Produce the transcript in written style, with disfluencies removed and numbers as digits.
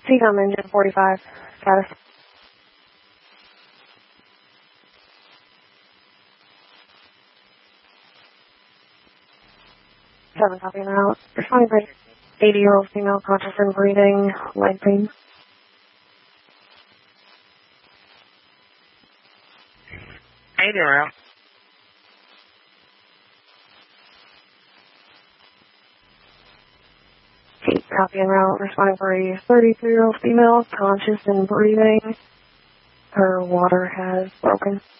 CCOM engine 45, status. 7 copying out. Responding for 80-year-old female, conscious and breathing, leg pain. How you doing, Ralph? Copy en route, responding for a 33-year-old female, conscious and breathing. Her water has broken.